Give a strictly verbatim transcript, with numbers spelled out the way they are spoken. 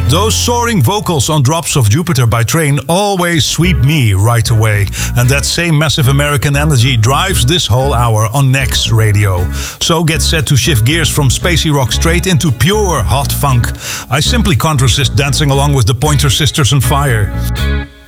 Those soaring vocals on Drops of Jupiter by Train always sweep me right away. And that same massive American energy drives this whole hour on Next Radio. So get set to shift gears from spacey rock straight into pure hot funk. I simply can't resist dancing along with the Pointer Sisters and Fire.